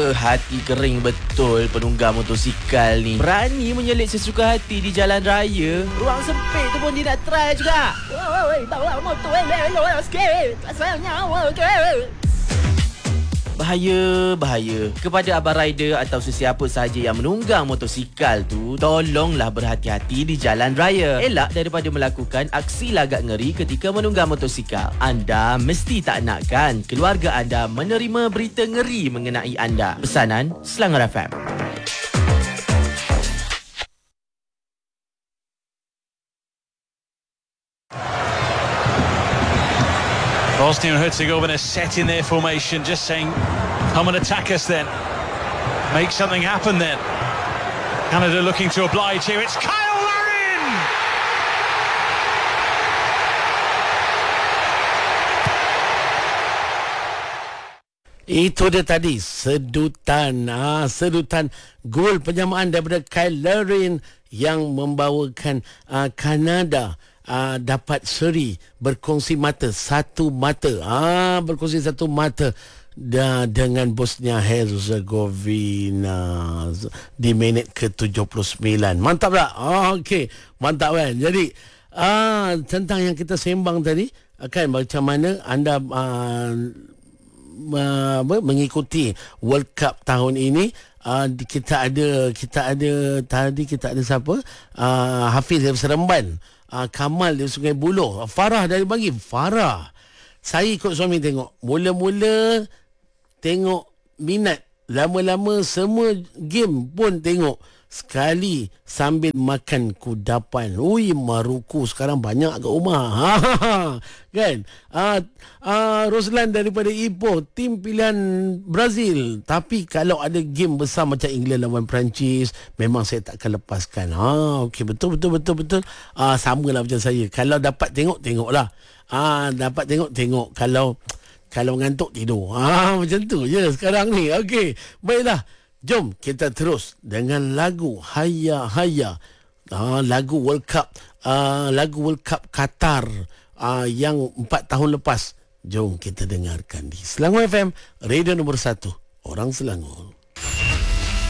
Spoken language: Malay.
hati kering betul penunggang motosikal ni. Berani menyelit sesuka hati di jalan raya. Ruang sempit tu pun dia nak try juga. Bawa motor sikit. Asalnya Bahaya. Kepada abang rider atau sesiapa sahaja yang menunggang motosikal tu, tolonglah berhati-hati di jalan raya. Elak daripada melakukan aksi lagak ngeri ketika menunggang motosikal. Anda mesti tak nakkan keluarga anda menerima berita ngeri mengenai anda. Pesanan Selangor FM. Bosnia and Herzegovina set in their formation, just saying, come and attack us then. Make something happen then. Canada looking to oblige here. It's Kyle Larin! Itu dia tadi, sedutan gol penyamaan daripada Kyle Larin yang membawakan Kanada dapat seri berkongsi satu mata dengan Bosnia Herzegovina di minit ke-79. Mantap tak? Okey, mantap kan. Jadi tentang yang kita sembang tadi, kan macam mana anda mengikuti World Cup tahun ini. Kita ada siapa? Hafiz dari Seremban, Kamal dari Sungai Buloh, Farah dari Banggi. Farah, saya ikut suami tengok. Mula-mula tengok minat, lama-lama semua game pun tengok. Sekali sambil makan kudapan. Ui, Maruku sekarang banyak kat rumah. Kan? Roslan daripada Ipoh, tim pilihan Brazil. Tapi kalau ada game besar macam England lawan Perancis, memang saya tak akan lepaskan. Okey, betul. Samalah macam saya. Kalau dapat tengoklah. Dapat tengok. Kalau ngantuk tidur. Macam tu je sekarang ni. Okey, baiklah. Jom kita terus dengan lagu Hayya Hayya. Lagu World Cup Qatar yang 4 tahun lepas. Jom kita dengarkan di Selangor FM, radio nombor 1 orang Selangor.